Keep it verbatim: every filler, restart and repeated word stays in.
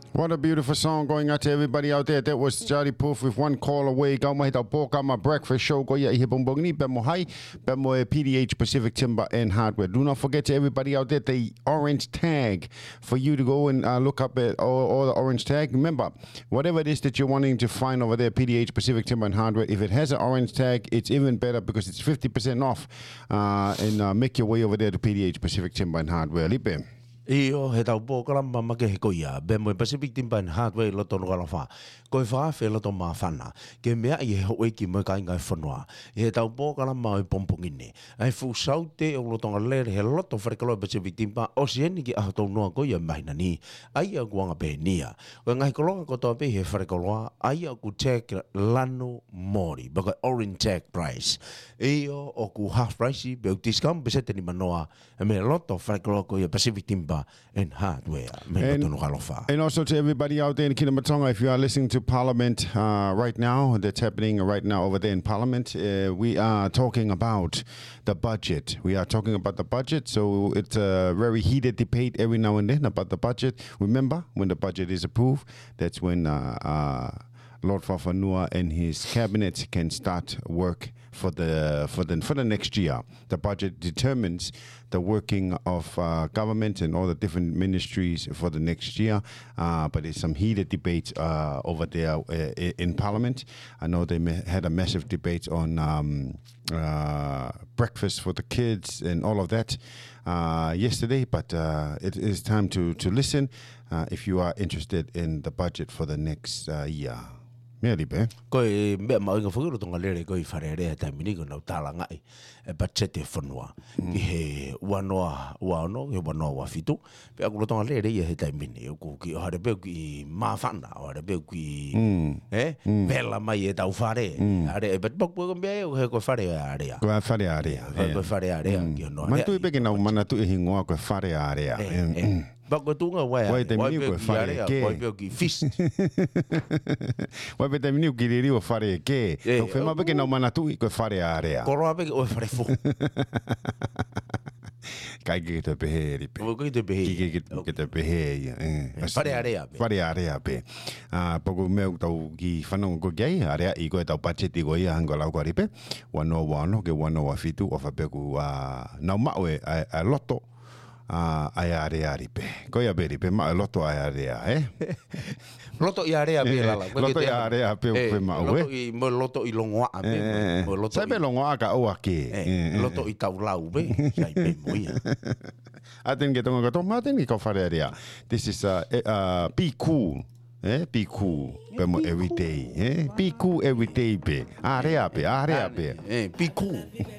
What a beautiful song going out to everybody out there. That was Charlie Puth with One Call Away. Gau mai tau pōka ma breakfast show ko ia I he bongbongini pe mo hai pe mo e P D H Pacific Timber and Hardware. Do not forget to everybody out there the orange tag for you to go and uh, look up at all, all the orange tag. Remember, whatever it is that you're wanting to find over there, P D H Pacific Timber and Hardware, if it has an orange tag, it's even better because it's fifty percent off. Uh, and uh, make your way over there to P D H Pacific Timber and Hardware. Lipe. Iyo he tau pō kalama make he koia be mo Pacific Timber and Hardware loto no kalafa ko fa fe loto ma fana ke mea I he hoi ki mo kai ngai whanua he tau pō kalama o pompongine ai fu saute o loto ngale he loto frekalo Pacific Timber o sieni ki a tau noa koia mahina ni ai a guanga be nia o ngai kolonga ko to be he frekalo ai a ku check lano mori baka orange tag price iyo o ku half price be discount be seteni manoa me loto frekalo koia Pacific Timber and Hardware. And, and also to everybody out there in Kinamatonga, if you are listening to Parliament uh, right now, that's happening right now over there in Parliament, uh, we are talking about the budget. We are talking about the budget, so it's a very heated debate every now and then about the budget. Remember, when the budget is approved, that's when uh, uh, Lord Fafanua and his cabinet can start work for the for the for the next year. The budget determines the working of uh, government and all the different ministries for the next year. Uh, but there's some heated debates uh, over there uh, in Parliament. I know they had a massive debate on um, uh, breakfast for the kids and all of that uh, yesterday. But uh, it is time to to listen uh, if you are interested in the budget for the next uh, year. Mea lipe. Koe mea maunga whakiro tonga lere koe wharearea tai miniko nau tāla ngai e bachete whanua. Ki he wanoa wano, he wanoa wafitu. Pe akuro tonga lere ia he tai mini. Ko ki o hare peo ki mawhana, o hare peo ki eh, vela mai e tau whare. Hare e bat bok bok mea e he koe whare area. Koe whare area. Koe whare area. Mantu i peke nau manatu i hingoa koe whare area. Bako tunga wai wai te mini koe whare ke. Wai peo ki fist. Wai pe te mini ki riri o whare ke. Tau whema peke nau manatu i koe whare area. Koroa peke o whare fu. Kai ke te pehe ripe. O ke te pehe. Ke te pehe ia. Whare area pe. Whare area pe. Poko meu tau ki whanonga ko gai, area i koe tau pacheti ko ia hango lau kua ripe. Wano wano ke wano wa fitu o whapeku nau mau e a loto. Ah, ai area ripe. Ko ia beri pe ma loto ai area, eh? Loto i area pe lala. Loto i area pe pe ma we. Loto i mo loto i longoa pe. Mo loto. Sai pe longoa ka o ake. Loto i tau lau pe. Sai pe moia. Aten ke tonga to maten ki ko fare area. This is uh, uh be cool. Eh, be cool. Pe mo every day, eh? Be cool every day pe. Area pe, area pe. Eh, be cool.